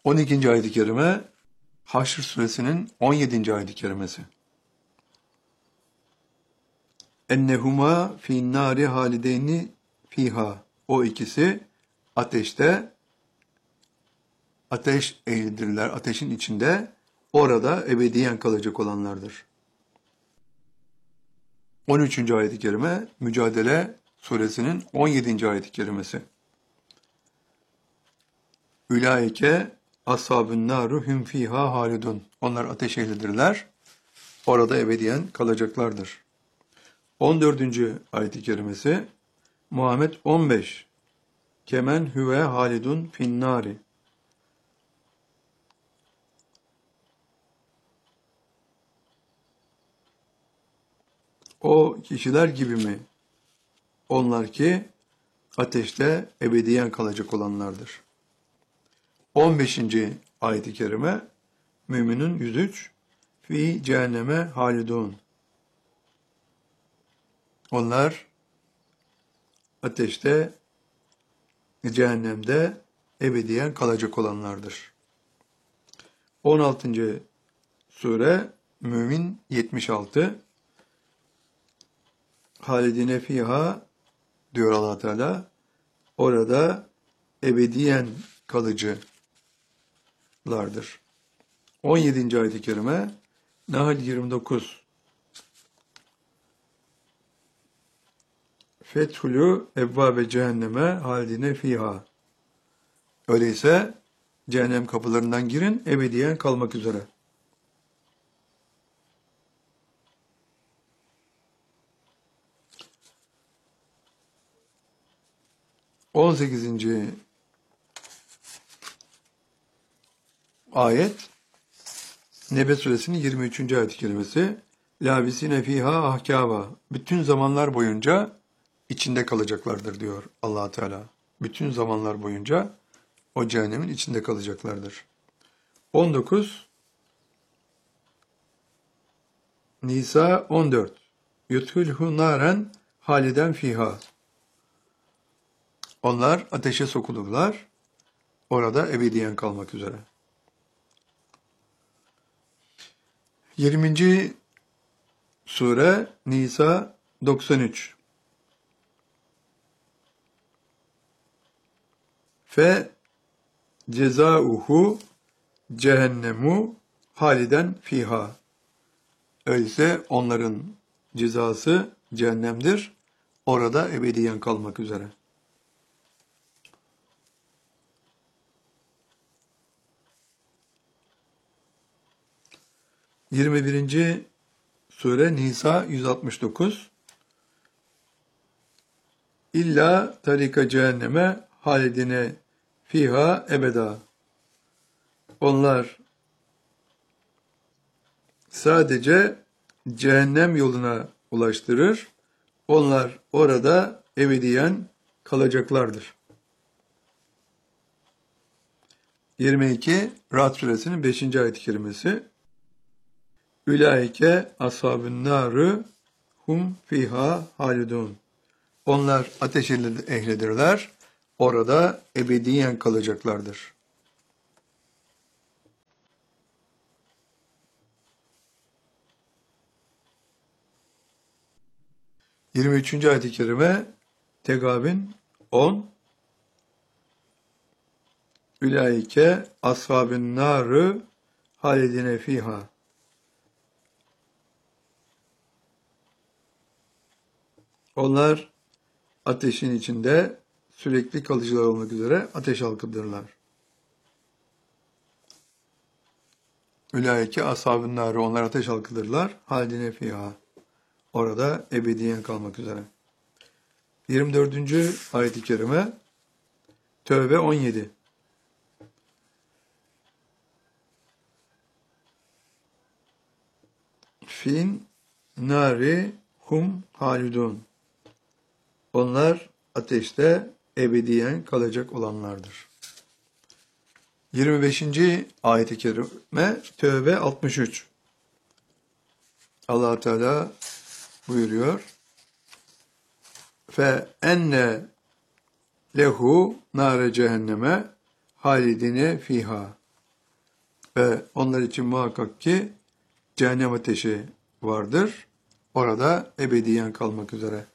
12. ayet-i kerime Haşr suresinin 17. ayet-i kerimesi. Ennehuma fin nari halideyni fiha. O ikisi ateşte, ateş ehlidirler, ateşin içinde, orada ebediyen kalacak olanlardır. 13. ayet-i kerime Mücadele suresinin 17. ayet-i kerimesi. Ülaike ashabun naru hum fiha halidun. Onlar ateş ehlidirler, orada ebediyen kalacaklardır. 14. ayet-i kerimesi Muhammed 15. Kemen huve halidun finnari. O kişiler gibi mi? Onlar ki ateşte ebediyen kalacak olanlardır. 15. ayet-i kerime Müminun 103. Fi cehenneme halidun. Onlar ateşte, cehennemde ebediyen kalacak olanlardır. 16. sure Mümin 76. Halidine fiha diyor Allah Teala. Orada ebediyen kalıcılardır. 17. ayet-i kerime Nahl 29. Fethulü evvabe cehenneme halidine fiha. Öyleyse cehennem kapılarından girin, ebediyen kalmak üzere. 18. ayet Nebe suresinin 23. ayet-i kerimesi Labisine fiha ahkâba. Bütün zamanlar boyunca içinde kalacaklardır diyor Allah Teala. Bütün zamanlar boyunca o cehennemin içinde kalacaklardır. 19. Nisa 14. Yudhulhu naren haliden fiha. Onlar ateşe sokulurlar, orada ebediyen kalmak üzere. 20. sure Nisa 93. Fe cezauhu cehennemu haliden fiha. Öyleyse onların cezası cehennemdir, orada ebediyen kalmak üzere. 21. sure Nisa 169. İlla tarika cehenneme halidine fiha ebeda. Onlar sadece cehennem yoluna ulaştırır. Onlar orada ebediyen kalacaklardır. 22. Ra'd suresinin 5. ayet-i kerimesi Ülaike ashabun narı hum fiha halidun. Onlar ateş ehlidirler, orada ebediyen kalacaklardır. 23. ayet-i kerime Tegabin 10. Ülaike ashabun narı halidine fiha. Onlar ateşin içinde sürekli kalıcılar olmak üzere ateş halkıdırlar. Ülaike ashab-ın nâri, onlar ateş halkıdırlar. Halidine fiha. Orada ebediyen kalmak üzere. 24. ayet-i kerime Tövbe 17. Fin nâri hum halidun. Onlar ateşte ebediyen kalacak olanlardır. 25. ayet-i kerime Tövbe 63. Allah Teala buyuruyor. Fe enne lehu nare cehenneme halidine fiha. Ve onlar için muhakkak ki cehennem ateşi vardır. Orada ebediyen kalmak üzere.